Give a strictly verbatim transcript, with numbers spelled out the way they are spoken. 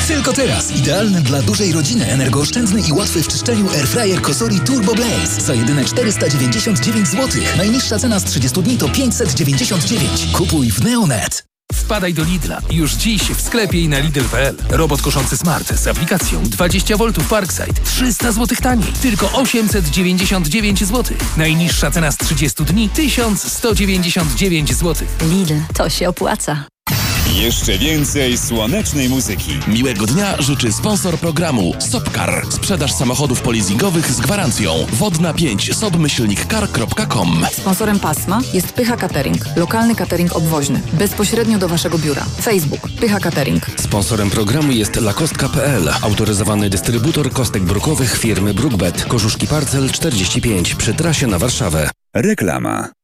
Tylko teraz idealny dla dużej rodziny, energooszczędny i łatwy w czyszczeniu airfryer Cosori Turbo Blaze za jedyne czterysta dziewięćdziesiąt dziewięć złotych. Najniższa cena z trzydziestu dni to pięćset dziewięćdziesiąt dziewięć. Kupuj w Neonet. Wpadaj do Lidla. Już dziś w sklepie i na lidl kropka p l. Robot koszący Smart z aplikacją dwadzieścia woltów Parkside. trzysta złotych taniej. Tylko osiemset dziewięćdziesiąt dziewięć złotych. Najniższa cena z trzydziestu dni tysiąc sto dziewięćdziesiąt dziewięć złotych. Lidl, to się opłaca. Jeszcze więcej słonecznej muzyki. Miłego dnia życzy sponsor programu Sopcar. Sprzedaż samochodów polizingowych z gwarancją. Wodna pięć sobmyślnikcar kropka com. Sponsorem pasma jest Pycha Catering. Lokalny catering obwoźny. Bezpośrednio do Waszego biura. Facebook. Pycha Catering. Sponsorem programu jest lakostka kropka p l. Autoryzowany dystrybutor kostek brukowych firmy Brookbet. Korzuszki Parcel czterdzieści pięć przy trasie na Warszawę. Reklama.